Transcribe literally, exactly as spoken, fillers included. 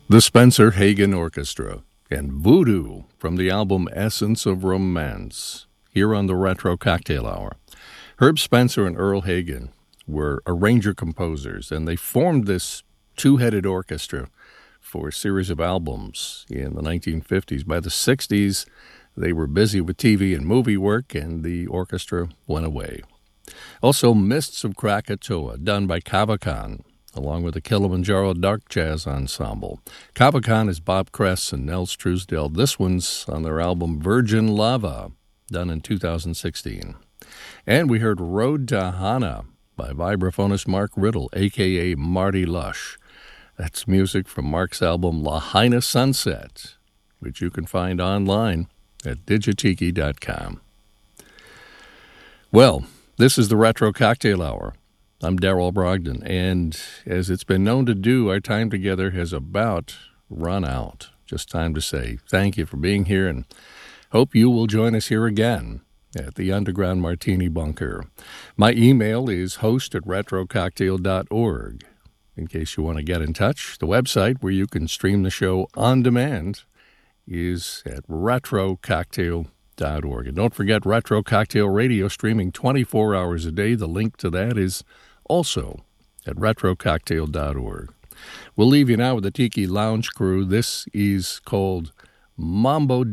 The Spencer Hagen Orchestra and Voodoo from the album Essence of Romance, here on the Retro Cocktail Hour. Herb Spencer and Earl Hagen were arranger-composers, and they formed this two-headed orchestra for a series of albums in the nineteen fifties. By the sixties, they were busy with T V and movie work, and the orchestra went away. Also, Mists of Krakatoa, done by Kava Kon, along with the Kilimanjaro Dark Jazz Ensemble. Kava Kon is Bob Kress and Nels Truesdell. This one's on their album Virgin Lava, done in two thousand sixteen. And we heard Road to Hana by vibraphonist Mark Riddle, a k a. Marty Lush. That's music from Mark's album Lahaina Sunset, which you can find online at digitiki dot com. Well, this is the Retro Cocktail Hour. I'm Darrell Brogdon, and as it's been known to do, our time together has about run out. Just time to say thank you for being here, and hope you will join us here again at the Underground Martini Bunker. My email is host at retro cocktail dot org. In case you want to get in touch, the website where you can stream the show on demand is at retro cocktail dot org. And don't forget Retro Cocktail Radio, streaming twenty-four hours a day. The link to that is also at retro cocktail dot org. We'll leave you now with the Tiki Lounge Crew. This is called Mambo